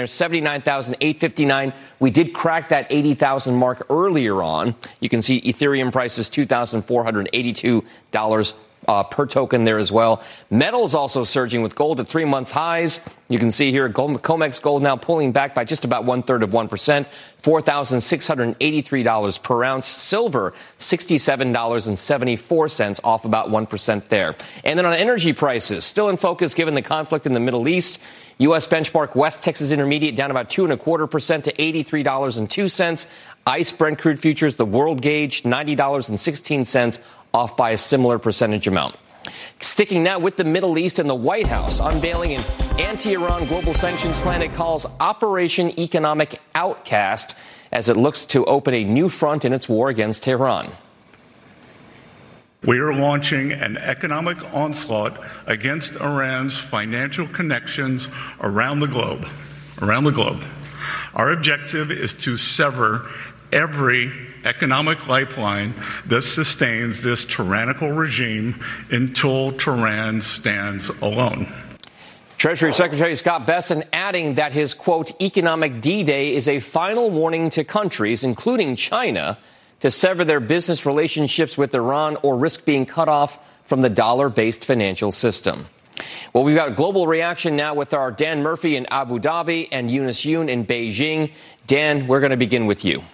there, 79,859. We did crack that 80,000 mark earlier on. You can see Ethereum prices $2,482 per token there as well. Metals also surging with gold at 3 months highs. You can see here COMEX gold now pulling back by just about 1/3%, $4,683 per ounce. Silver, $67.74, off about 1% there. And then on energy prices, still in focus given the conflict in the Middle East. U.S. benchmark West Texas Intermediate down about 2.25% to $83.02. ICE Brent crude futures, the world gauge, $90.16, off by a similar percentage amount. Sticking now with the Middle East, and the White House unveiling an anti-Iran global sanctions plan it calls Operation Economic Outcast as it looks to open a new front in its war against Tehran. We are launching an economic onslaught against Iran's financial connections around the globe. Our objective is to sever every economic lifeline that sustains this tyrannical regime until Tehran stands alone. Treasury Secretary Scott Bessent adding that his, quote, economic D-Day is a final warning to countries, including China, to sever their business relationships with Iran or risk being cut off from the dollar-based financial system. Well, we've got a global reaction now with our Dan Murphy in Abu Dhabi and Eunice Yoon in Beijing. Dan, we're going to begin with you.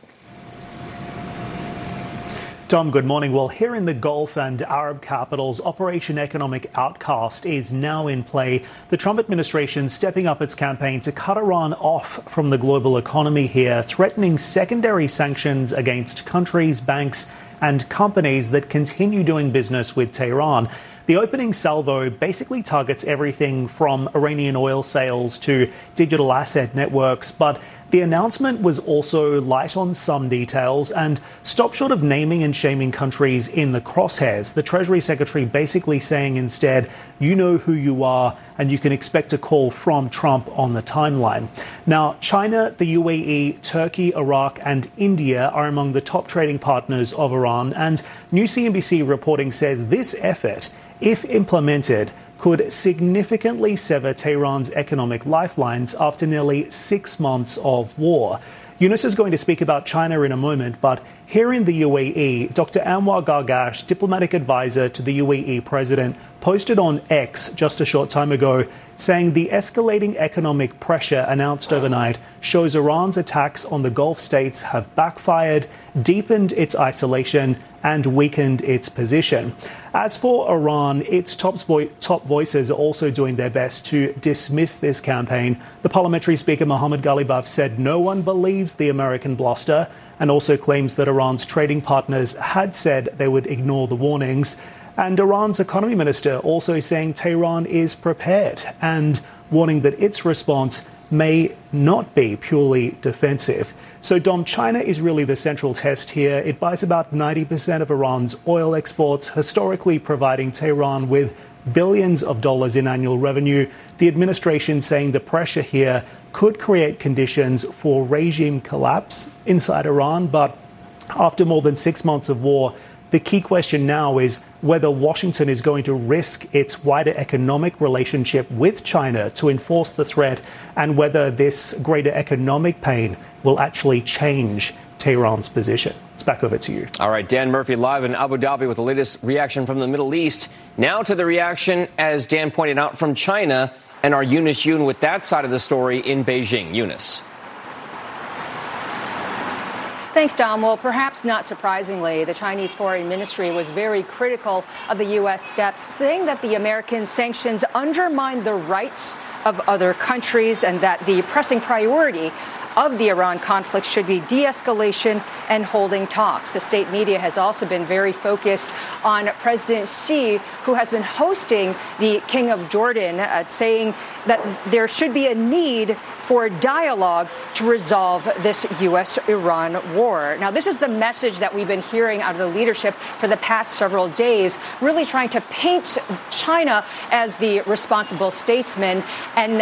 Tom, good morning. Well, here in the Gulf and Arab capitals, Operation Economic Outcast is now in play. The Trump administration stepping up its campaign to cut Iran off from the global economy here, threatening secondary sanctions against countries, banks, and companies that continue doing business with Tehran. The opening salvo basically targets everything from Iranian oil sales to digital asset networks, but the announcement was also light on some details and stopped short of naming and shaming countries in the crosshairs. The Treasury Secretary basically saying instead, you know who you are and you can expect a call from Trump on the timeline. Now, China, the UAE, Turkey, Iraq and India are among the top trading partners of Iran, and new CNBC reporting says this effort, if implemented, could significantly sever Tehran's economic lifelines after nearly 6 months of war. Yunus is going to speak about China in a moment, but here in the UAE, Dr. Anwar Gargash, diplomatic advisor to the UAE president, posted on X just a short time ago saying the escalating economic pressure announced overnight shows Iran's attacks on the Gulf states have backfired, deepened its isolation, and weakened its position. As for Iran, its top voices are also doing their best to dismiss this campaign. The parliamentary speaker Mohammad Ghalibaf said no one believes the American bluster and also claims that Iran's trading partners had said they would ignore the warnings. And Iran's economy minister also saying Tehran is prepared and warning that its response may not be purely defensive. So, Dom, China is really the central test here. It buys about 90% of Iran's oil exports, historically providing Tehran with billions of dollars in annual revenue. The administration saying the pressure here could create conditions for regime collapse inside Iran. But after more than 6 months of war, the key question now is whether Washington is going to risk its wider economic relationship with China to enforce the threat, and whether this greater economic pain will actually change Tehran's position. It's back over to you. All right, Dan Murphy live in Abu Dhabi with the latest reaction from the Middle East. Now to the reaction, as Dan pointed out, from China, and our Eunice Yoon with that side of the story in Beijing. Eunice. Thanks, Dom. Well, perhaps not surprisingly, the Chinese Foreign Ministry was very critical of the U.S. steps, saying that the American sanctions undermine the rights of other countries and that the pressing priority of the Iran conflict should be de-escalation and holding talks. The state media has also been very focused on President Xi, who has been hosting the King of Jordan, saying that there should be a need for dialogue to resolve this U.S.-Iran war. Now, this is the message that we've been hearing out of the leadership for the past several days, really trying to paint China as the responsible statesman and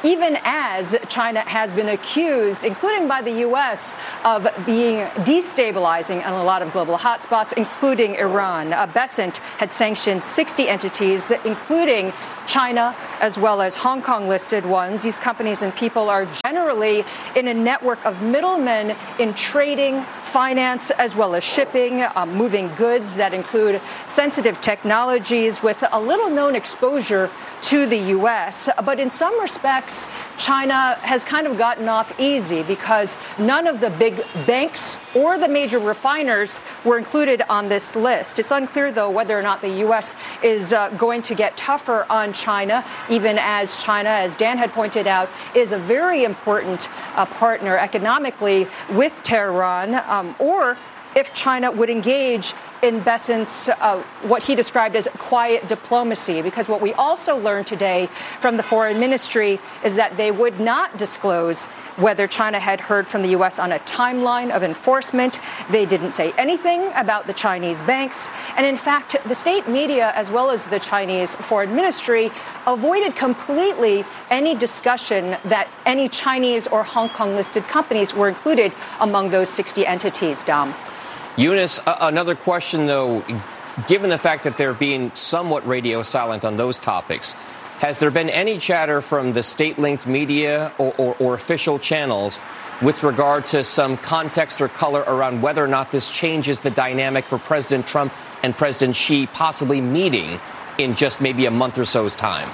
even as China has been accused, including by the U.S., of being destabilizing on a lot of global hotspots, including Iran. Bessent had sanctioned 60 entities, including China, as well as Hong Kong-listed ones. These companies and people are generally in a network of middlemen in trading, finance, as well as shipping, moving goods that include sensitive technologies with a little-known exposure to the U.S. But in some respects, China has kind of gotten off easy because none of the big banks or the major refiners were included on this list. It's unclear, though, whether or not the U.S. is going to get tougher on China, even as China, as Dan had pointed out, is a very important partner economically with Tehran, or if China would engage in Bessent's what he described as quiet diplomacy, because what we also learned today from the foreign ministry is that they would not disclose whether China had heard from the U.S. on a timeline of enforcement. They didn't say anything about the Chinese banks. And in fact, the state media, as well as the Chinese foreign ministry, avoided completely any discussion that any Chinese or Hong Kong listed companies were included among those 60 entities, Dom. Eunice, another question, though, given the fact that they're being somewhat radio silent on those topics, has there been any chatter from the state-linked media or official channels with regard to some context or color around whether or not this changes the dynamic for President Trump and President Xi possibly meeting in just maybe a month or so's time?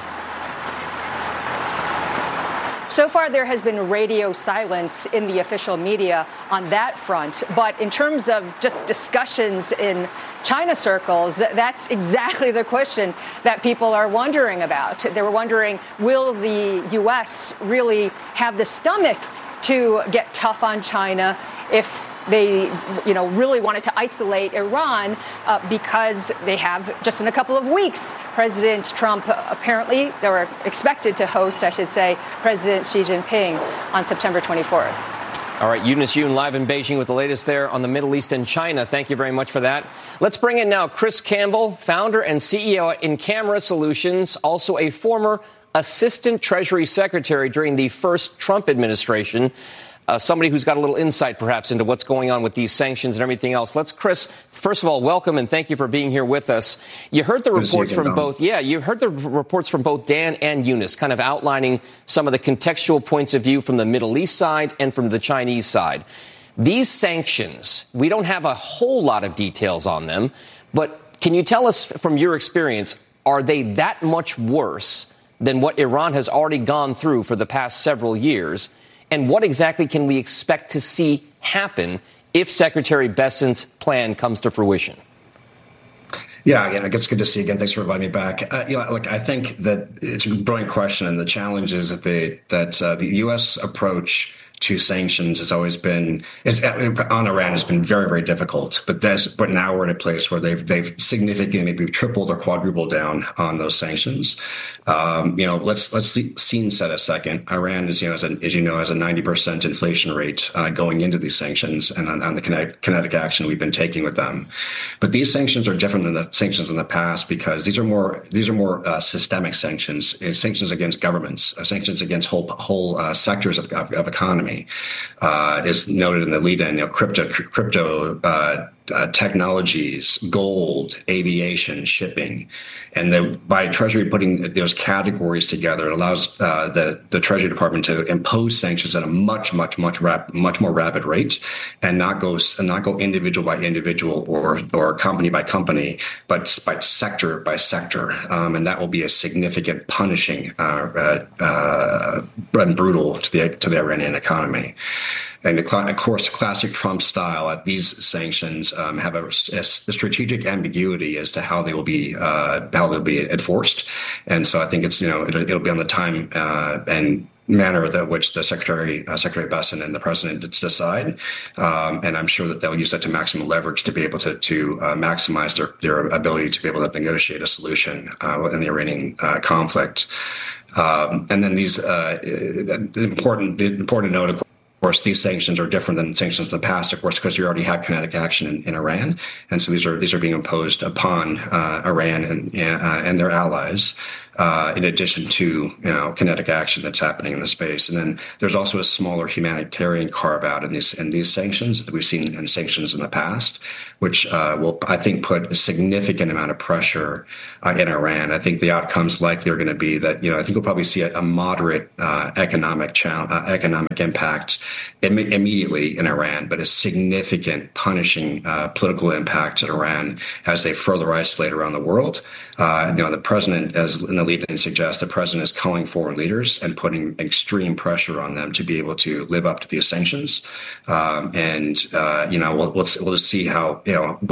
So far, there has been radio silence in the official media on that front. But in terms of just discussions in China circles, that's exactly the question that people are wondering about. They were wondering, will the U.S. really have the stomach to get tough on China if they, really wanted to isolate Iran because they have, just in a couple of weeks, President Trump apparently, they were expected to host, I should say, President Xi Jinping on September 24th. All right, Eunice Yoon live in Beijing with the latest there on the Middle East and China. Thank you very much for that. Let's bring in now Chris Campbell, founder and CEO at In-Camera Solutions, also a former Assistant Treasury Secretary during the first Trump administration. Somebody who's got a little insight, perhaps, into what's going on with these sanctions and everything else. Chris, first of all, welcome and thank you for being here with us. You heard the reports from both. Yeah, you heard the reports from both Dan and Eunice, kind of outlining some of the contextual points of view from the Middle East side and from the Chinese side. These sanctions, we don't have a whole lot of details on them, but can you tell us from your experience, are they that much worse than what Iran has already gone through for the past several years? And what exactly can we expect to see happen if Secretary Bessent's plan comes to fruition? Yeah, again, it's good to see you again. Thanks for inviting me back. I think that it's a brilliant question, and the challenge is that the U.S. approach to sanctions has always been on Iran has been very, very difficult. But now we're at a place where they've significantly maybe tripled or quadrupled down on those sanctions. Let's scene set a second. Iran is, as you know, has a 90% inflation rate going into these sanctions and on the kinetic action we've been taking with them. But these sanctions are different than the sanctions in the past because these are more systemic sanctions. It's sanctions against governments, sanctions against whole sectors of economy. Is noted in the lead-in, crypto technologies, gold, aviation, shipping, and by Treasury putting those categories together, it allows the Treasury Department to impose sanctions at a much more rapid rate, and not go individual by individual or company by company, but by sector, and that will be a significant punishing and brutal to the Iranian economy. And of course, classic Trump style, these sanctions have a strategic ambiguity as to how they will be enforced. And so I think it's it'll be on the time and manner that which the Secretary Bessent and the President decide. And I'm sure that they'll use that to maximum leverage to be able to maximize their ability to be able to negotiate a solution in the Iranian conflict. And then these important to note, of course, these sanctions are different than sanctions in the past, of course, because you already had kinetic action in Iran, and so these are being imposed upon Iran and their allies. in addition to kinetic action that's happening in the space. And then there's also a smaller humanitarian carve out in these sanctions that we've seen in sanctions in the past, which will, I think, put a significant amount of pressure in Iran. I think the outcomes likely are going to be that I think we'll probably see a moderate economic impact immediately in Iran, but a significant punishing political impact in Iran as they further isolate around the world. The president, as Nalita suggests, the president is calling foreign leaders and putting extreme pressure on them to be able to live up to these sanctions. We'll see how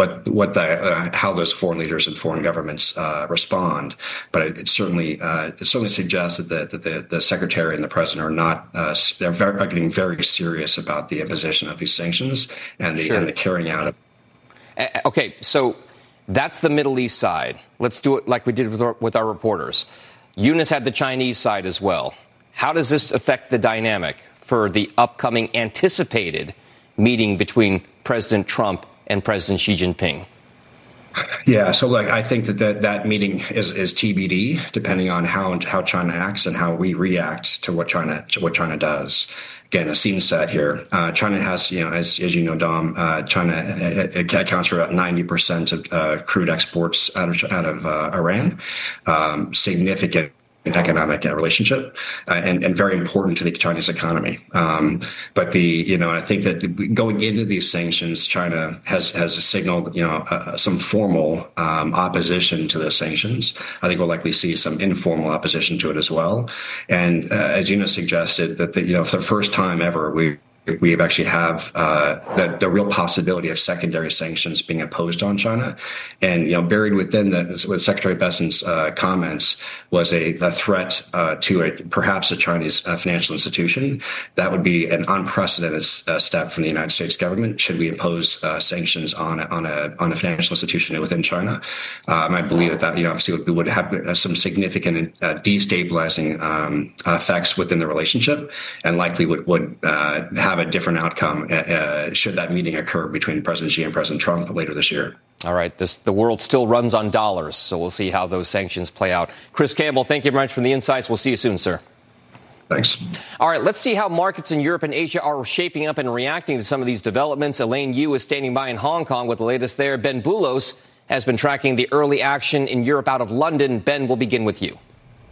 how those foreign leaders and foreign governments respond. But it certainly suggests that the secretary and the president are not are getting very serious about the imposition of these sanctions and the carrying out of. Okay, so that's the Middle East side. Let's do it like we did with our reporters. Eunice had the Chinese side as well. How does this affect the dynamic for the upcoming anticipated meeting between President Trump and President Xi Jinping? Yeah, so I think that meeting is TBD, depending on how China acts and how we react to what China does. Again, a scene set here. China has, as you know, Dom, China accounts for about 90% of crude exports out of Iran. Significant economic relationship and very important to the Chinese economy. But I think that going into these sanctions, China has signaled, some formal opposition to the sanctions. I think we'll likely see some informal opposition to it as well. And as Eunice suggested, that for the first time ever, we actually have the real possibility of secondary sanctions being imposed on China. And, buried within with Secretary Besson's comments was a threat to perhaps a Chinese financial institution. That would be an unprecedented step from the United States government should we impose sanctions on a financial institution within China. I believe that obviously would have some significant destabilizing effects within the relationship and likely would have a different outcome should that meeting occur between President Xi and President Trump later this year. All right. The world still runs on dollars, so we'll see how those sanctions play out. Chris Campbell, thank you very much for the insights. We'll see you soon, sir. Thanks. All right, let's see how markets in Europe and Asia are shaping up and reacting to some of these developments. Elaine Yu is standing by in Hong Kong with the latest there. Ben Boulos has been tracking the early action in Europe out of London. Ben, we'll begin with you.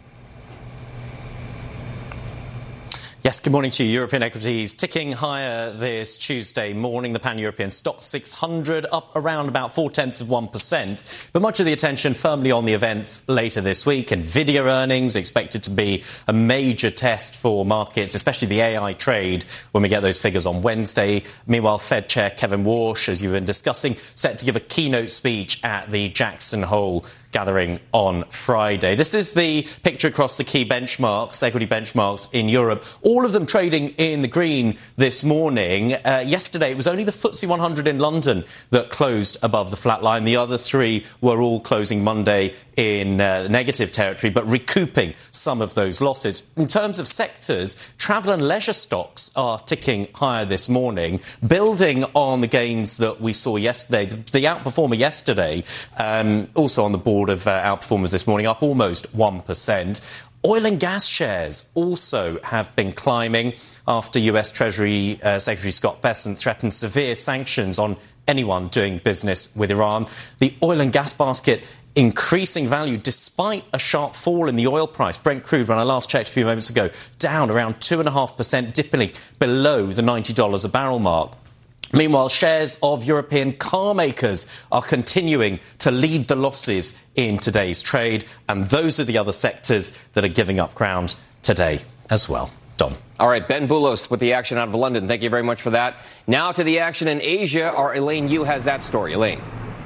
Yes, good morning to you. European equities ticking higher this Tuesday morning. The Pan-European Stock 600 up around about 0.4%. But much of the attention firmly on the events later this week. Nvidia earnings expected to be a major test for markets, especially the AI trade, when we get those figures on Wednesday. Meanwhile, Fed Chair Kevin Warsh, as you've been discussing, set to give a keynote speech at the Jackson Hole gathering on Friday. This is the picture across the key benchmarks, equity benchmarks in Europe. All of them trading in the green this morning. Yesterday, it was only the FTSE 100 in London that closed above the flat line. The other three were all closing Monday in negative territory, but recouping some of those losses. In terms of sectors, travel and leisure stocks are ticking higher this morning, building on the gains that we saw yesterday. The outperformer yesterday, also on the board of outperformers this morning, up almost 1%. Oil and gas shares also have been climbing after US Treasury Secretary Scott Bessent threatened severe sanctions on anyone doing business with Iran. The oil and gas basket increasing value despite a sharp fall in the oil price. Brent crude, when I last checked a few moments ago, down around 2.5%, dipping below the $90 a barrel mark. Meanwhile, shares of European car makers are continuing to lead the losses in today's trade, and those are the other sectors that are giving up ground today as well. Dom. All right, Ben Boulos with the action out of London. Thank you very much for that. Now to the action in Asia. Our Elaine Yu has that story. Elaine.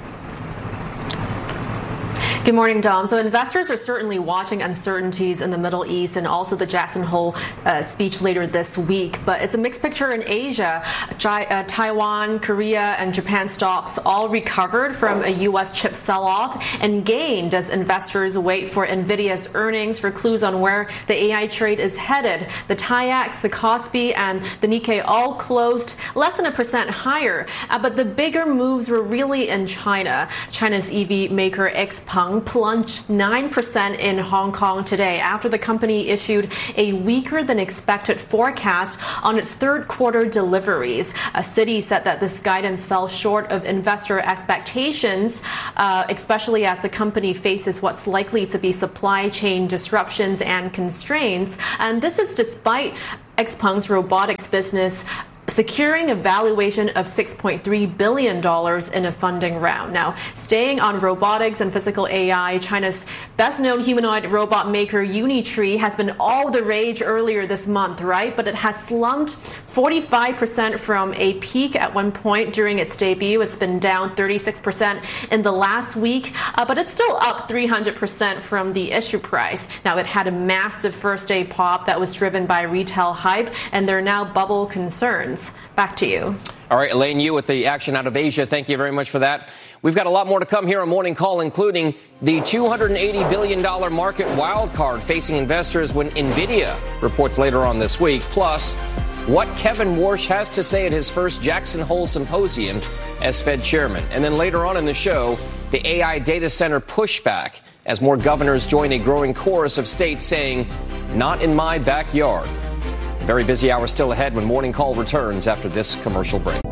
Good morning, Dom. So investors are certainly watching uncertainties in the Middle East and also the Jackson Hole speech later this week. But it's a mixed picture in Asia. Taiwan, Korea, and Japan stocks all recovered from a U.S. chip sell-off and gained as investors wait for Nvidia's earnings for clues on where the AI trade is headed. The TAIEX, the Kospi, and the Nikkei all closed less than 1% higher. But the bigger moves were really in China. China's EV maker XPeng Hang plunged 9% in Hong Kong today after the company issued a weaker than expected forecast on its third quarter deliveries. Citi said that this guidance fell short of investor expectations, especially as the company faces what's likely to be supply chain disruptions and constraints. And this is despite XPeng's robotics business securing a valuation of $6.3 billion in a funding round. Now, staying on robotics and physical AI, China's best-known humanoid robot maker Unitree has been all the rage earlier this month, right? But it has slumped 45% from a peak at one point during its debut. It's been down 36% in the last week, but it's still up 300% from the issue price. Now, it had a massive first-day pop that was driven by retail hype, and there are now bubble concerns. Back to you. All right, Elaine, you with the action out of Asia. Thank you very much for that. We've got a lot more to come here on Morning Call, including the $280 billion market wildcard facing investors when NVIDIA reports later on this week. Plus, what Kevin Warsh has to say at his first Jackson Hole Symposium as Fed chairman. And then later on in the show, the AI data center pushback as more governors join a growing chorus of states saying, not in my backyard. Very busy hour still ahead when Morning Call returns after this commercial break.